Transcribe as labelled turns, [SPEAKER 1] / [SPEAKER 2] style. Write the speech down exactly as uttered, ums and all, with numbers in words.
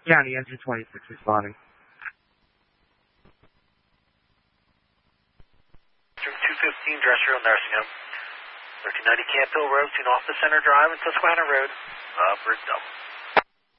[SPEAKER 1] County Engine twenty-six responding.
[SPEAKER 2] two fifteen, Dressroom Nursing Home. thirteen ninety Camp Hill Road, soon off the Center Drive and Susquehanna Road. Uh, Bridge Double.